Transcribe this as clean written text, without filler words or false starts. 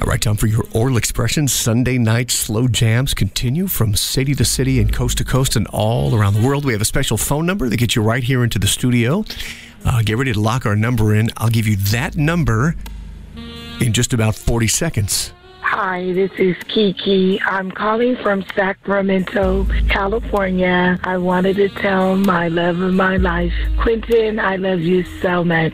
right time for your oral expressions. Sunday night slow jams continue from city to city and coast to coast and all around the world. We have a special phone number that gets you right here into the studio. Get ready to lock our number in. I'll give you that number in just about 40 seconds. Hi, this is Kiki. I'm calling from Sacramento, California. I wanted to tell my love of my life, Quentin, I love you so much.